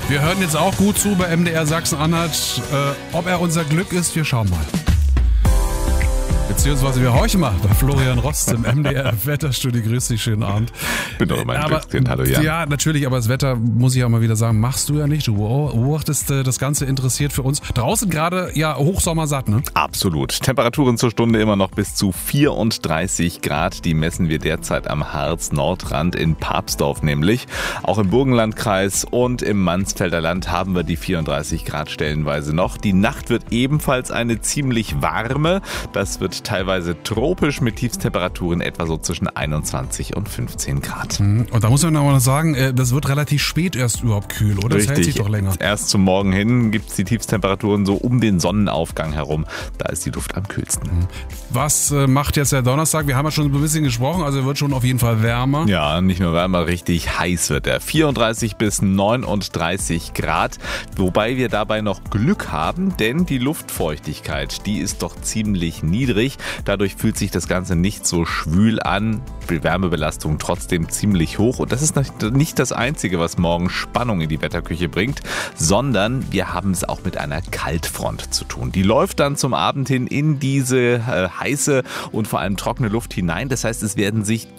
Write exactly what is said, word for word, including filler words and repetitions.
Wir hören jetzt auch gut zu bei M D R Sachsen-Anhalt. Äh, ob er unser Glück ist, wir schauen mal. Beziehungsweise wir horchen mal bei Florian Rost im M D R Wetterstudio. Grüß dich, schönen Abend. Bin doch mein Glückskind, hallo Jan. Ja, natürlich, aber das Wetter, muss ich auch mal wieder sagen, machst du ja nicht. Du beobachtest das Ganze interessiert für uns. Draußen gerade ja Hochsommersatt, ne? Absolut. Temperaturen zur Stunde immer noch bis zu vierunddreißig Grad. Die messen wir derzeit am Harz-Nordrand in Papsdorf nämlich. Auch im Burgenlandkreis und im Mansfelder Land haben wir die vierunddreißig Grad stellenweise noch. Die Nacht wird ebenfalls eine ziemlich warme. Das wird teilweise tropisch mit Tiefstemperaturen etwa so zwischen einundzwanzig und fünfzehn Grad. Und da muss man aber noch sagen, das wird relativ spät erst überhaupt kühl, oder? Das Richtig. hält sich doch länger. Erst zum Morgen hin gibt es die Tiefstemperaturen so um den Sonnenaufgang herum. Da ist die Luft am kühlsten. Was äh, macht jetzt der Donnerstag? Wir haben ja schon ein bisschen gesprochen, also er wird schon auf jeden Fall wärmer. Ja, nicht nur wärmer, richtig heiß wird er. vierunddreißig bis neununddreißig Grad, wobei wir dabei noch Glück haben, denn die Luftfeuchtigkeit, die ist doch ziemlich niedrig. Dadurch fühlt sich das Ganze nicht so schwül an. Die Wärmebelastung trotzdem ziemlich hoch. Und das ist nicht das Einzige, was morgen Spannung in die Wetterküche bringt, sondern wir haben es auch mit einer Kaltfront zu tun. Die läuft dann zum Abend hin in diese äh, heiße und vor allem trockene Luft hinein. Das heißt, es werden sich